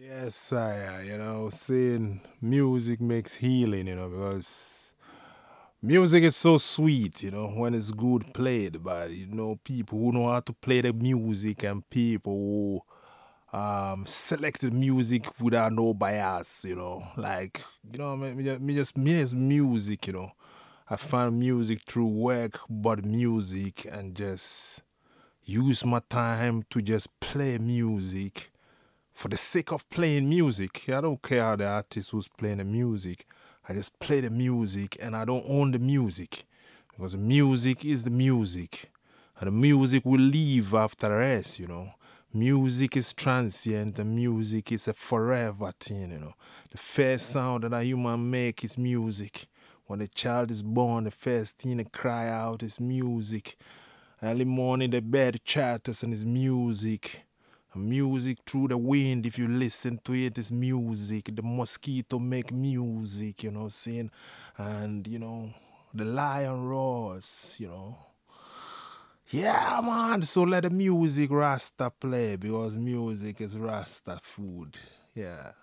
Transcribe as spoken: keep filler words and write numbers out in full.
Yes, I, uh, you know, saying music makes healing, you know, because music is so sweet, you know, when it's good played by, you know, people who know how to play the music and people who um, select the music without no bias, you know, like, you know, me, me, ju- me just, me as music, you know, I find music through work, but music and just use my time to just play music for the sake of playing music. I don't care how the artist who's playing the music. I just play the music and I don't own the music because the music is the music. And the music will leave after us, you know. Music is transient and music is a forever thing, you know. The first sound that a human make is music. When a child is born, the first thing they cry out is music. Early morning, the bird chatters and it's music. Music through the wind, if you listen to it, is music. The mosquito make music, you know, saying, and you know, the lion roars, you know. Yeah, man. So let the music Rasta play because music is Rasta food. Yeah.